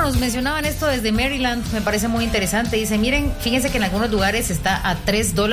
nos mencionaban esto desde Maryland, me parece muy interesante. Dice, miren, fíjense que en algunos lugares está a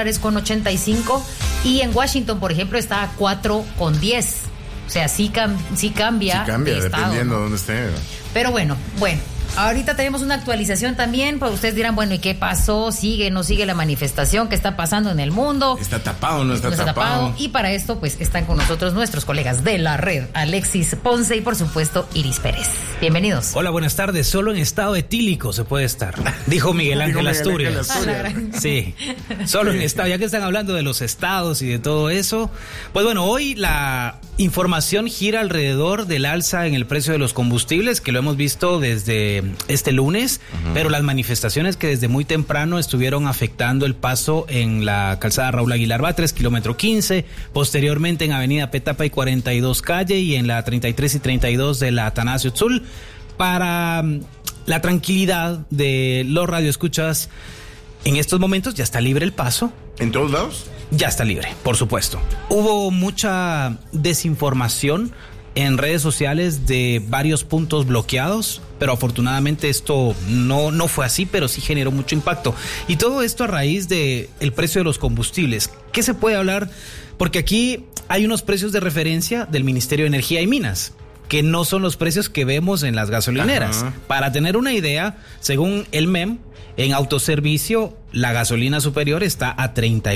$3.85 y en Washington, por ejemplo, está a $4.10. O sea, sí cambia. Sí cambia, de dependiendo de dónde esté. Pero bueno. Ahorita tenemos una actualización también, pues ustedes dirán, bueno, ¿y qué pasó? ¿Sigue, no sigue la manifestación? ¿Qué está pasando en el mundo? ¿Está tapado o no está tapado? Y para esto, pues, están con nosotros nuestros colegas de la red, Alexis Ponce y, por supuesto, Iris Pérez. Bienvenidos. Hola, buenas tardes. Solo en estado etílico se puede estar, dijo Miguel Ángel Asturias. Sí, solo en estado, ya que están hablando de los estados y de todo eso. Pues bueno, hoy la información gira alrededor del alza en el precio de los combustibles, que lo hemos visto desde este lunes, pero las manifestaciones que desde muy temprano estuvieron afectando el paso en la calzada Raúl Aguilar Batres, kilómetro 15, posteriormente en avenida Petapa y 42 calle y en la 33 y 32 de la Atanasio Tzul. Para la tranquilidad de los radioescuchas, en estos momentos ya está libre el paso. ¿En todos lados? Ya está libre, por supuesto. Hubo mucha desinformación en redes sociales de varios puntos bloqueados, pero afortunadamente esto no fue así, pero sí generó mucho impacto. Y todo esto a raíz de el precio de los combustibles. ¿Qué se puede hablar? Porque aquí hay unos precios de referencia del Ministerio de Energía y Minas, que no son los precios que vemos en las gasolineras. Para tener una idea, según el MEM, en autoservicio, la gasolina superior está a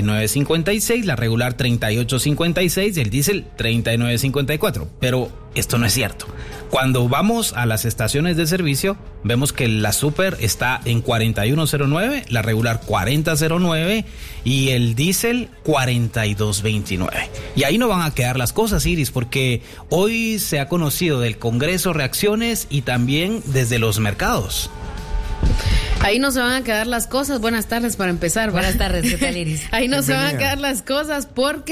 39.56, la regular 38.56 y el diésel 39.54. Pero esto no es cierto. Cuando vamos a las estaciones de servicio, vemos que la super está en 41.09, la regular 40.09 y el diésel 42.29. Y ahí no van a quedar las cosas, Iris, porque hoy se ha conocido del Congreso reacciones y también desde los mercados. Ahí no se van a quedar las cosas. Buenas tardes para empezar. Buenas tardes, ¿qué tal, Iris? Ahí no se van a quedar las cosas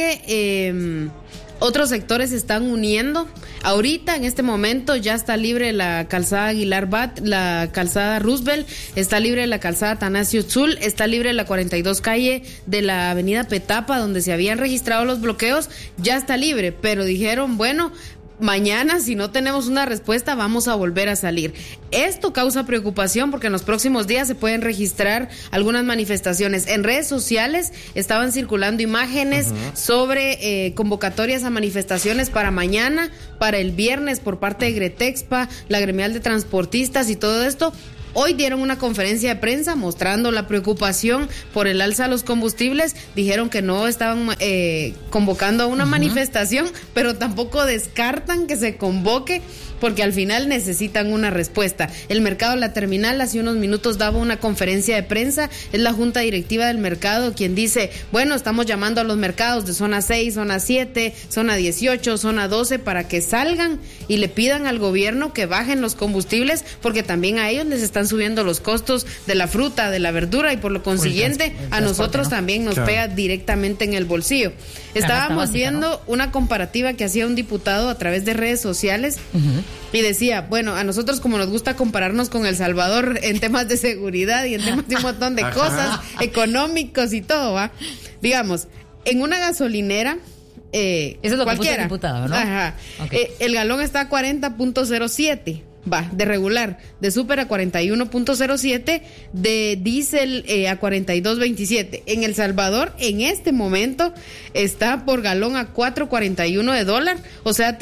porque otros sectores se están uniendo. Ahorita, en este momento, ya está libre la calzada Aguilar la calzada Roosevelt, está libre la calzada Atanasio Tzul, está libre la 42 calle de la avenida Petapa, donde se habían registrado los bloqueos, ya está libre, pero dijeron, bueno, mañana, si no tenemos una respuesta, vamos a volver a salir. Esto causa preocupación porque en los próximos días se pueden registrar algunas manifestaciones. En redes sociales estaban circulando imágenes sobre convocatorias a manifestaciones para mañana, para el viernes por parte de Gretexpa, la gremial de transportistas y todo esto. Hoy dieron una conferencia de prensa mostrando la preocupación por el alza de los combustibles. Dijeron que no estaban convocando a una manifestación, pero tampoco descartan que se convoque porque al final necesitan una respuesta. El mercado La Terminal hace unos minutos daba una conferencia de prensa. Es la junta directiva del mercado quien dice, bueno, estamos llamando a los mercados de zona 6, zona 7, zona 18, zona 12 para que salgan y le pidan al gobierno que bajen los combustibles porque también a ellos les están subiendo los costos de la fruta, de la verdura y por lo consiguiente a nosotros también nos pega directamente en el bolsillo. Estábamos viendo una comparativa que hacía un diputado a través de redes sociales y decía, bueno, a nosotros como nos gusta compararnos con El Salvador en temas de seguridad y en temas de un montón de cosas económicos y todo, ¿va? Digamos, en una gasolinera eso es lo cualquiera, que puso el diputado, ¿no? Ajá. Okay. El galón está a 40.07. Va, de regular, de súper a 41.07, de diésel a 42.27. En El Salvador, en este momento, está por galón a 4.41 de dólar, o sea,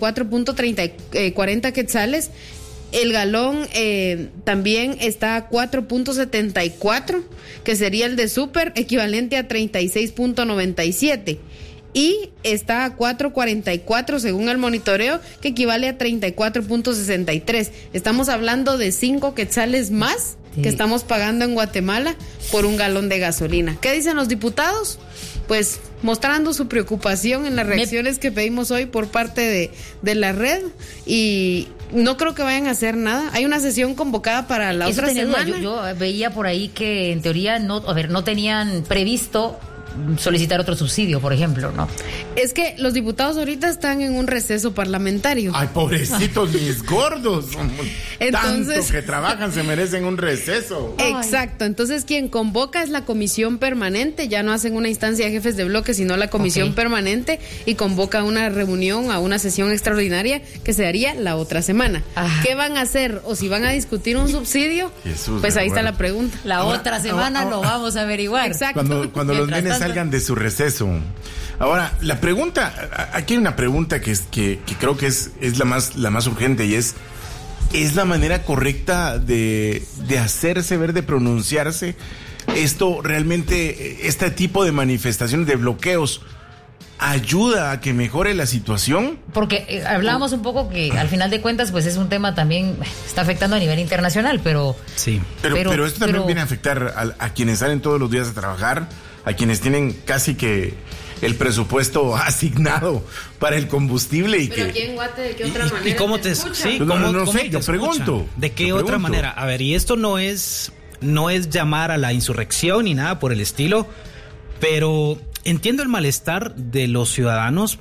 34.40 quetzales. El galón también está a 4.74, que sería el de súper, equivalente a 36.97. Y está a 4.44 según el monitoreo, que equivale a 34.63. Estamos hablando de 5 quetzales más que estamos pagando en Guatemala por un galón de gasolina. ¿Qué dicen los diputados? Pues mostrando su preocupación en las reacciones que pedimos hoy por parte de la red, y no creo que vayan a hacer nada. Hay una sesión convocada para la otra semana. Yo veía por ahí que en teoría no tenían previsto solicitar otro subsidio, por ejemplo, ¿no? Es que los diputados ahorita están en un receso parlamentario. Ay, pobrecitos mis gordos. Entonces, tanto que trabajan se merecen un receso. Exacto, entonces quien convoca es la comisión permanente, ya no hacen una instancia de jefes de bloque, sino la comisión permanente, y convoca una reunión, a una sesión extraordinaria que se haría la otra semana. ¿Qué van a hacer? O si van a discutir un subsidio, pues ahí está la pregunta. La otra semana lo vamos a averiguar. Exacto. Cuando los nenes salgan de su receso. Ahora, la pregunta, aquí hay una pregunta que creo que es la más urgente, y es la manera correcta de hacerse ver, de pronunciarse. Esto realmente, este tipo de manifestaciones, de bloqueos, ayuda a que mejore la situación. Porque hablábamos un poco que al final de cuentas pues es un tema también, está afectando a nivel internacional, pero... Sí. Pero esto también viene a afectar a quienes salen todos los días a trabajar, a quienes tienen casi que el presupuesto asignado para el combustible. Pero aquí en Guate, ¿de qué otra manera? ¿Y cómo te sí, no ¿cómo sé, yo pregunto. ¿De qué otra manera? A ver, y esto no es llamar a la insurrección ni nada por el estilo, pero entiendo el malestar de los ciudadanos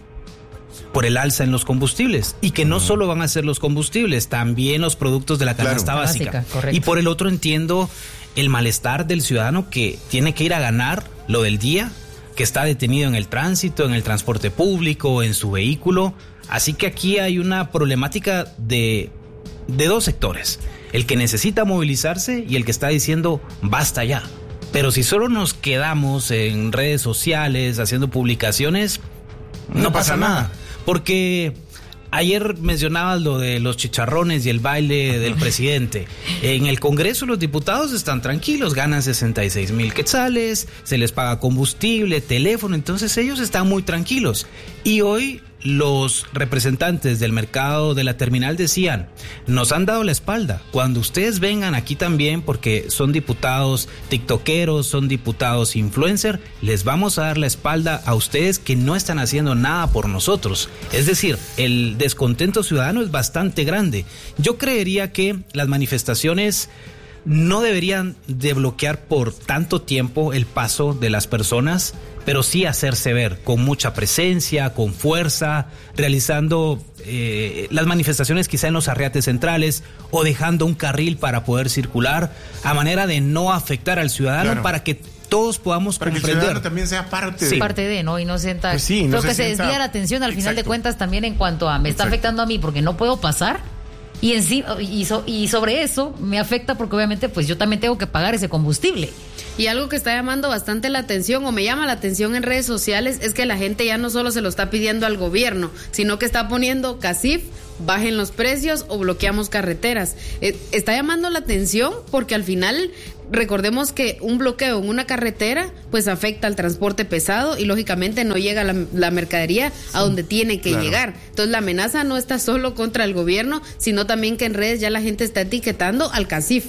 por el alza en los combustibles, y que no solo van a ser los combustibles, también los productos de la canasta básica. Y por el otro entiendo el malestar del ciudadano que tiene que ir a ganar lo del día, que está detenido en el tránsito, en el transporte público, en su vehículo. Así que aquí hay una problemática de dos sectores: el que necesita movilizarse y el que está diciendo basta ya. Pero si solo nos quedamos en redes sociales haciendo publicaciones, no pasa nada. Porque ayer mencionabas lo de los chicharrones y el baile del presidente. En el Congreso los diputados están tranquilos, ganan 66,000 quetzales, se les paga combustible, teléfono, entonces ellos están muy tranquilos. Y hoy los representantes del mercado de la terminal decían: nos han dado la espalda, cuando ustedes vengan aquí también, porque son diputados tiktokeros, son diputados influencer, les vamos a dar la espalda a ustedes que no están haciendo nada por nosotros. Es decir, el descontento ciudadano es bastante grande. Yo creería que las manifestaciones no deberían de bloquear por tanto tiempo el paso de las personas, pero sí hacerse ver con mucha presencia, con fuerza, realizando las manifestaciones quizá en los arreates centrales, o dejando un carril para poder circular, a manera de no afectar al ciudadano, claro, para que todos podamos comprender. Que el ciudadano también sea parte de... Parte de, ¿no? Y no sienta... Pues sí, creo que se desvía la atención al final de cuentas también en cuanto a me está afectando a mí porque no puedo pasar. Y en sí, y sobre eso me afecta porque obviamente pues yo también tengo que pagar ese combustible. Y algo que está llamando bastante la atención, o me llama la atención en redes sociales, es que la gente ya no solo se lo está pidiendo al gobierno, sino que está poniendo CACIF, bajen los precios o bloqueamos carreteras. Está llamando la atención porque al final... Recordemos que un bloqueo en una carretera pues afecta al transporte pesado y lógicamente no llega la mercadería a donde tiene que llegar. Entonces la amenaza no está solo contra el gobierno, sino también que en redes ya la gente está etiquetando al CACIF.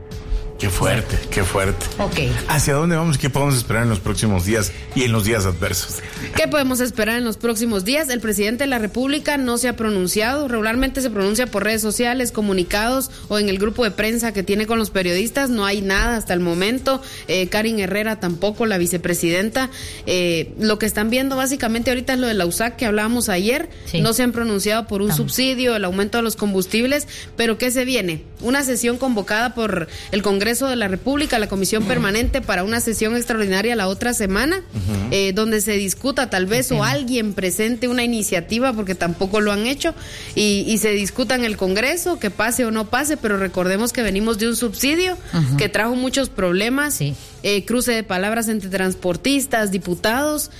Qué fuerte, qué fuerte. Okay. ¿Hacia dónde vamos? ¿Qué podemos esperar en los próximos días y en los días adversos? ¿Qué podemos esperar en los próximos días? El presidente de la República no se ha pronunciado. Regularmente se pronuncia por redes sociales, comunicados o en el grupo de prensa que tiene con los periodistas. No hay nada hasta el momento. Karin Herrera tampoco, la vicepresidenta. Lo que están viendo básicamente ahorita es lo de la USAC que hablábamos ayer. Sí. No se han pronunciado por un subsidio, el aumento de los combustibles. Pero ¿qué se viene? Una sesión convocada por el Congreso de la República, la Comisión Permanente, para una sesión extraordinaria la otra semana, donde se discuta tal vez o alguien presente una iniciativa, porque tampoco lo han hecho, y se discuta en el Congreso, que pase o no pase, pero recordemos que venimos de un subsidio que trajo muchos problemas, cruce de palabras entre transportistas, diputados,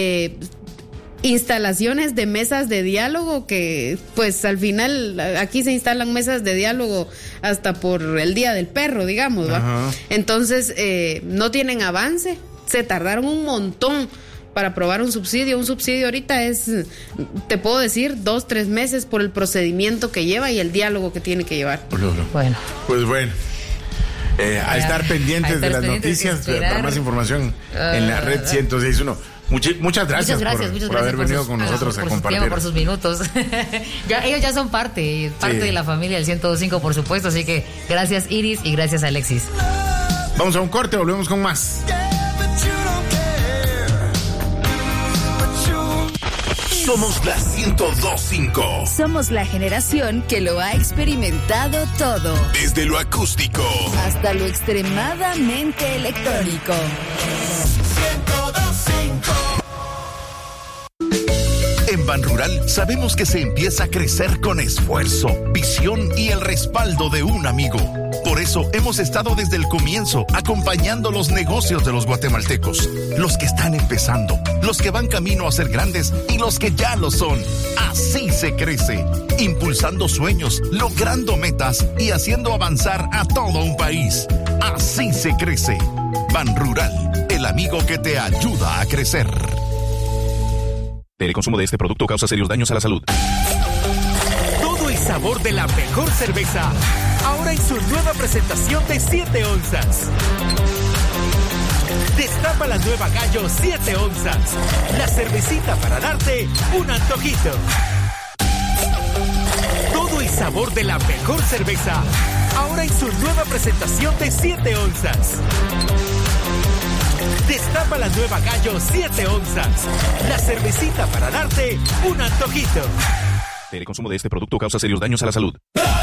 instalaciones de mesas de diálogo que pues al final aquí se instalan mesas de diálogo hasta por el Día del Perro, digamos, ¿va? Entonces no tienen avance, se tardaron un montón para aprobar un subsidio. Un subsidio ahorita es, te puedo decir, 2-3 meses por el procedimiento que lleva y el diálogo que tiene que llevar. Bueno. Pues bueno. A estar pendientes de las noticias, para más información en la red 106.1. Muchas gracias por haber venido con nosotros a compartir. Tiempo, por sus minutos. Ellos ya son parte de la familia del 105, por supuesto. Así que gracias, Iris, y gracias, Alexis. Vamos a un corte, volvemos con más. Somos la 102.5. Somos la generación que lo ha experimentado todo. Desde lo acústico hasta lo extremadamente electrónico. 102.5. En Banrural sabemos que se empieza a crecer con esfuerzo, visión y el respaldo de un amigo. Por eso hemos estado desde el comienzo acompañando los negocios de los guatemaltecos, los que están empezando, los que van camino a ser grandes y los que ya lo son. Así se crece, impulsando sueños, logrando metas y haciendo avanzar a todo un país. Así se crece. Banrural, el amigo que te ayuda a crecer. El consumo de este producto causa serios daños a la salud. Todo el sabor de la mejor cerveza, ahora en su nueva presentación de 7 onzas. Destapa la nueva Gallo 7 onzas, la cervecita para darte un antojito. Todo el sabor de la mejor cerveza, ahora en su nueva presentación de 7 onzas. Destapa la nueva Gallo 7 onzas, la cervecita para darte un antojito. El consumo de este producto causa serios daños a la salud.